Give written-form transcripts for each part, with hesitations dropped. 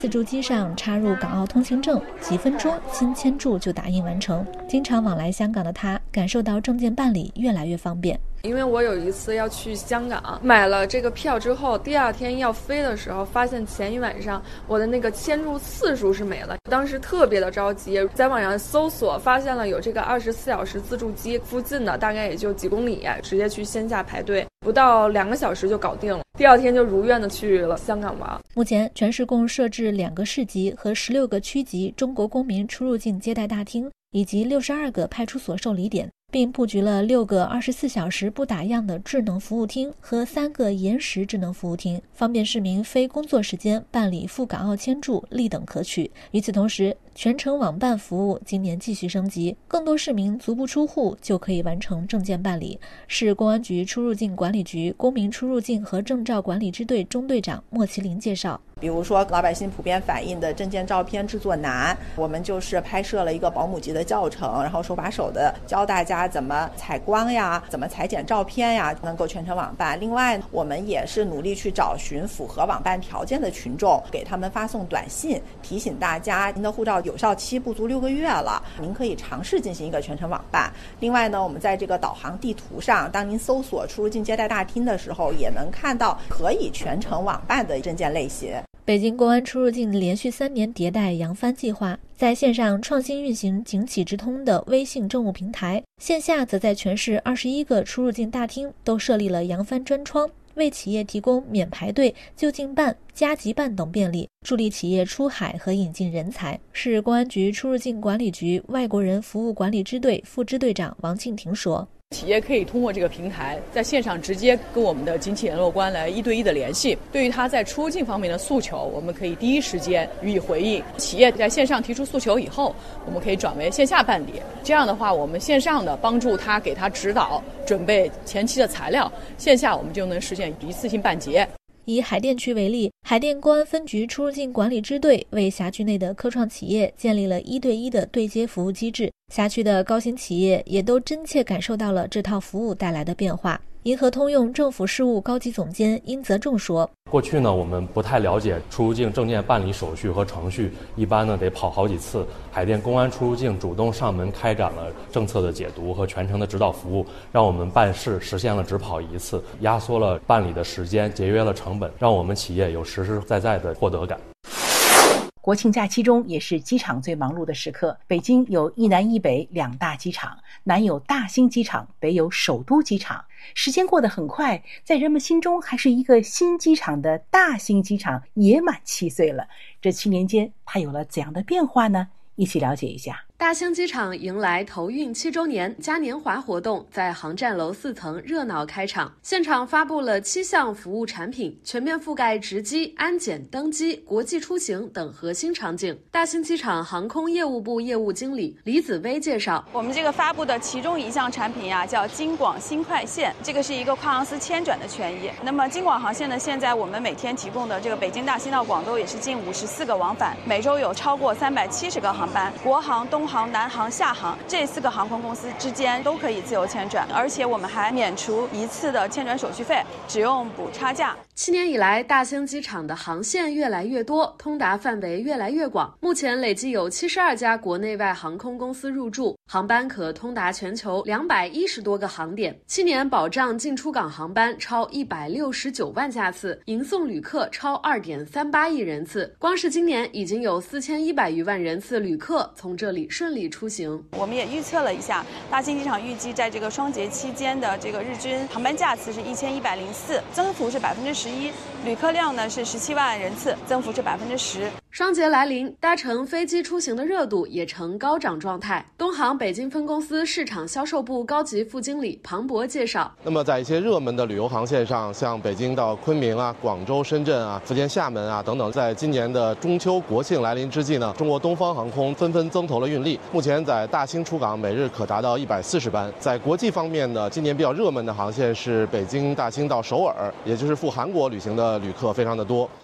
自助机上插入港澳通行证，几分钟新签注就打印完成。经常往来香港的他，感受到证件办理越来越方便。 因为我有一次要去香港，买了这个票之后，第二天要飞的时候，发现前一晚上我的那个签注次数是没了，当时特别的着急，在网上搜索发现了有这个24小时自助机，附近的大概也就几公里，直接去线下排队，不到2个小时就搞定了。第二天就如愿的去了香港玩。 目前全市共设置2个市级和16个区级中国公民出入境接待大厅，以及62个派出所受理点，并布局了6个24小时不打烊的智能服务厅和3个延时智能服务厅，方便市民非工作时间办理赴港澳签注，立等可取。与此同时，全程网办服务今年继续升级，更多市民足不出户就可以完成证件办理。市公安局出入境管理局公民出入境和证照管理支队中队长莫麒麟介绍， 比如说老百姓普遍反映的证件照片制作难，我们就是拍摄了一个保姆级的教程，然后手把手的教大家怎么采光呀，怎么裁剪照片呀，能够全程网办。另外我们也是努力去找寻符合网办条件的群众，给他们发送短信提醒大家，您的护照有效期不足6个月了，您可以尝试进行一个全程网办。另外呢，我们在这个导航地图上，当您搜索出入境接待大厅的时候，也能看到可以全程网办的证件类型。 北京公安出入境连续3年迭代扬帆计划，在线上创新运行警企直通的微信政务平台，线下则在全市21个出入境大厅都设立了扬帆专窗，为企业提供免排队、就近办、加急办等便利，助力企业出海和引进人才。市公安局出入境管理局外国人服务管理支队副支队长王庆婷说， 企业可以通过这个平台在线上直接跟我们的警企联络官来1对1的联系，对于他在出入境方面的诉求，我们可以第一时间予以回应。企业在线上提出诉求以后，我们可以转为线下办理，这样的话我们线上的帮助他，给他指导准备前期的材料，线下我们就能实现一次性办结。 以海淀区为例，海淀公安分局出入境管理支队为辖区内的科创企业建立了1对1的对接服务机制，辖区的高新企业也都真切感受到了这套服务带来的变化。银河通用政府事务高级总监殷泽仲说， 过去呢，我们不太了解出入境证件办理手续和程序，一般呢得跑好几次。海淀公安出入境主动上门开展了政策的解读和全程的指导服务，让我们办事实现了只跑1次，压缩了办理的时间，节约了成本，让我们企业有实实在在的获得感。 国庆假期中也是机场最忙碌的时刻，北京有一南一北2大机场，南有大兴机场，北有首都机场。时间过得很快，在人们心中还是一个新机场的大兴机场也满7岁了。这7年间它有了怎样的变化呢？一起了解一下。 大兴机场迎来投运7周年嘉年华活动，在航站楼4层热闹开场。现场发布了7项服务产品，全面覆盖值机、安检、登机、国际出行等核心场景。大兴机场航空业务部业务经理李子薇介绍， 我们这个发布的其中一项产品呀，叫京广新快线，这个是一个跨航司迁转的权益。那么京广航线呢，现在我们每天提供的这个北京大兴到广州也是近54个往返，每周有超过370个航班，国航、东航、南航、厦航这4个航空公司之间都可以自由迁转，而且我们还免除1次的迁转手续费，只用补差价。 7年以来，大兴机场的航线越来越多，通达范围越来越广。目前累计有72家国内外航空公司入驻，航班可通达全球210多个航点。7年保障进出港航班超169万架次，迎送旅客超2.38亿人次。光是今年已经有4100余万人次旅客从这里顺利出行。 我们也预测了一下，大兴机场预计在这个双节期间的这个日均航班架次是1104，增幅是11%，旅客量呢是17万人次，增幅是10%。 双节来临，搭乘飞机出行的热度也呈高涨状态。东航北京分公司市场销售部高级副经理庞博介绍， 那么在一些热门的旅游航线上，像北京到昆明啊、广州、深圳啊、福建厦门啊等等，在今年的中秋国庆来临之际呢，中国东方航空纷纷增投了运力。目前在大兴出港每日可达到140班。在国际方面呢，今年比较热门的航线是北京大兴到首尔，也就是赴韩国旅行的旅客非常的多。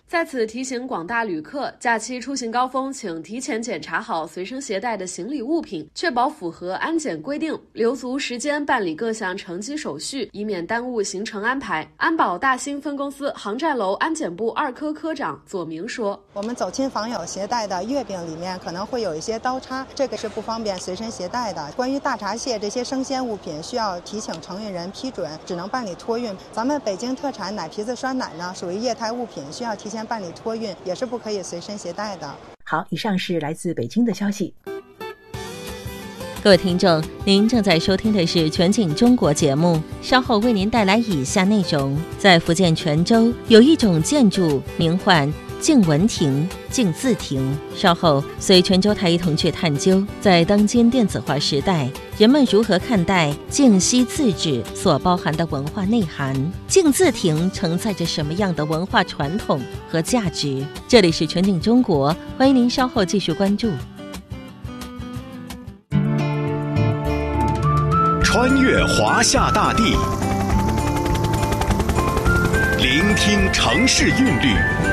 在此提醒广大旅客，假期出行高峰请提前检查好随身携带的行李物品，确保符合安检规定，留足时间办理各项乘机手续，以免耽误行程安排。安保大兴分公司航站楼安检部2科科长左明说： 我们走亲访友携带的月饼里面可能会有一些刀叉，这个是不方便随身携带的。关于大闸蟹这些生鲜物品，需要提请承运人批准，只能办理托运。咱们北京特产奶皮子酸奶呢，属于液态物品，需要提前办理托运，也是不可以随身携带的。 好，以上是来自北京的消息。 各位听众，您正在收听的是全景中国节目，稍后为您带来以下内容。在福建泉州有一种建筑名唤静文亭、静字亭。稍后随泉州台一同去探究，在当今电子化时代，人们如何看待静息字纸所包含的文化内涵？静字亭承载着什么样的文化传统和价值？这里是全景中国，欢迎您稍后继续关注。 穿越华夏大地，聆听城市韵律，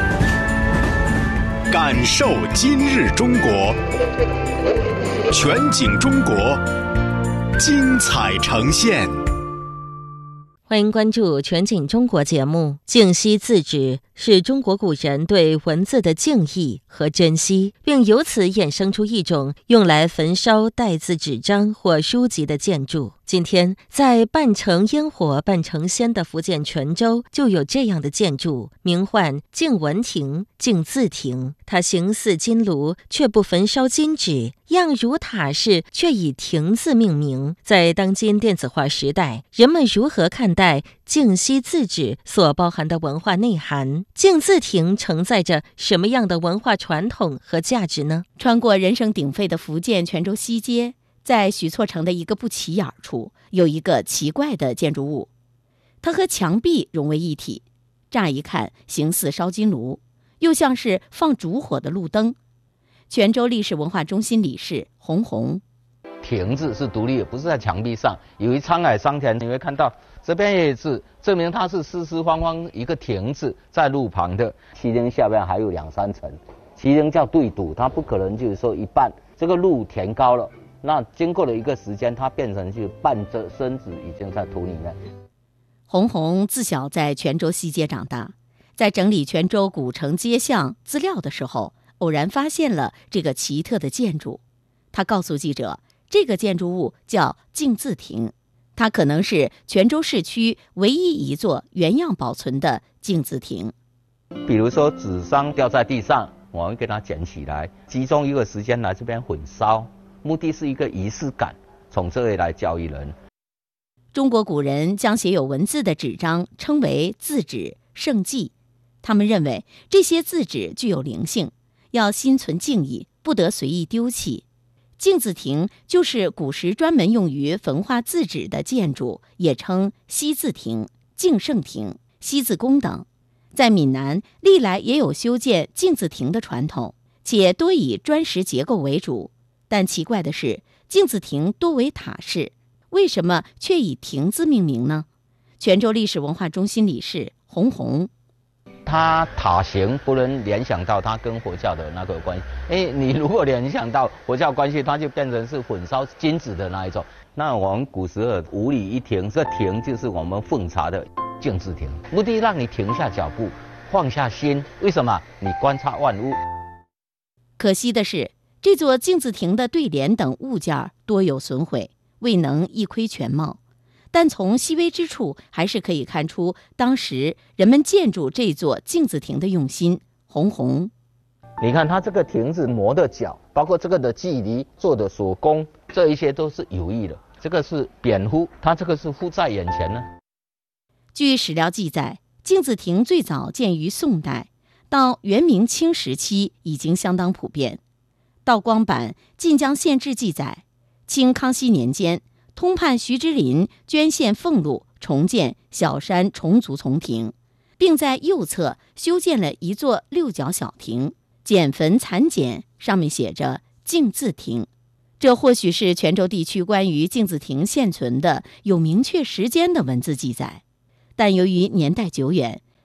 感受今日中国，全景中国，精彩呈现。 欢迎关注全景中国节目。静息字纸是中国古人对文字的敬意和珍惜，并由此衍生出一种用来焚烧带字纸张或书籍的建筑。今天在半城烟火半城鲜的福建泉州就有这样的建筑，名唤静文亭、静字亭。它形似金炉，却不焚烧金纸，样如塔式，却以亭字命名。在当今电子化时代，人们如何看待静息字纸所包含的文化内涵？静字亭承载着什么样的文化传统和价值呢？ 穿过人声鼎沸的福建泉州西街，在许厝城的一个不起眼处，有一个奇怪的建筑物，它和墙壁融为一体，乍一看形似烧金炉，又像是放烛火的路灯。泉州历史文化中心理事洪红： 亭字是独立的，不是在墙壁上。由于沧海桑田，你会看到这边也是证明它是四四方方一个亭字在路旁的。旗亭下边还有2、3层，旗亭叫对堵，它不可能就是说一半这个路填高了，那经过了一个时间，它变成就半遮身子已经在土里面。 洪红自小在泉州西街长大，在整理泉州古城街巷资料的时候，偶然发现了这个奇特的建筑。他告诉记者，这个建筑物叫静字亭，它可能是泉州市区唯一一座原样保存的静字亭。 比如说纸张掉在地上，我们给它捡起来，集中一个时间来这边混烧，目的是一个仪式感，从这里来教育人。 中国古人将写有文字的纸张称为字纸、圣迹，他们认为这些字纸具有灵性，要心存敬意，不得随意丢弃。静字亭就是古时专门用于焚化字纸的建筑，也称西字亭、静圣亭、西字宫等。在闽南历来也有修建静字亭的传统，且多以砖石结构为主。但奇怪的是，静字亭多为塔式，为什么却以亭字命名呢？泉州历史文化中心理事洪红： 它塔形不能联想到它跟佛教的那个关系，你如果联想到佛教关系，它就变成是焚烧金子的那一种。那我们古时候5里一亭，这亭就是我们奉茶的静字亭，目的让你停下脚步，放下心。为什么？你观察万物。 可惜的是，这座静字亭的对联等物件多有损毁，未能一窥全貌。但从细微之处，还是可以看出当时人们建筑这座静字亭的用心。洪红： 你看它这个亭子磨的角，包括这个的距离做的手工，这一些都是有意的。这个是扁敷，它这个是敷在眼前呢。 据史料记载，静字亭最早建于宋代，到元明清时期已经相当普遍。道光版《晋江县志》记载，清康熙年间，通判徐之林捐献俸禄，重建小山重足丛亭，并在右侧修建了一座6角小亭，简坟残简，上面写着静字亭。这或许是泉州地区关于静字亭现存的有明确时间的文字记载，但由于年代久远，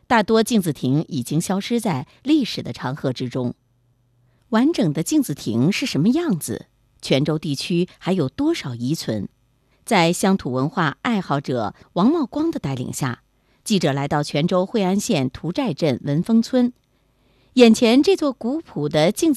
大多镜子亭已经消失在历史的长河之中。完整的镜子亭是什么样子？泉州地区还有多少遗存？在乡土文化爱好者王茂光的带领下，记者来到泉州惠安县涂寨镇文峰村，眼前这座古朴的镜子